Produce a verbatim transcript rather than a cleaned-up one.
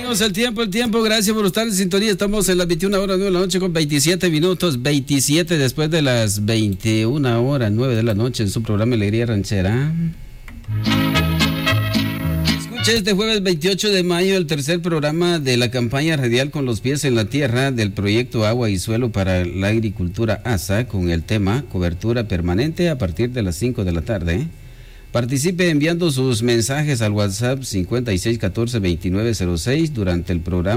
Vámonos, el tiempo, el tiempo, gracias por estar en sintonía. Estamos en las veintiuna horas nueve de la noche con veintisiete minutos, veintisiete después de las veintiuna horas nueve de la noche en su programa Alegría Ranchera. Escuche este jueves veintiocho de mayo el tercer programa de la campaña radial Con los pies en la tierra del proyecto Agua y Suelo para la Agricultura A S A con el tema Cobertura Permanente a partir de las cinco de la tarde. Participe enviando sus mensajes al WhatsApp cincuenta y seis catorce veintinueve cero seis durante el programa.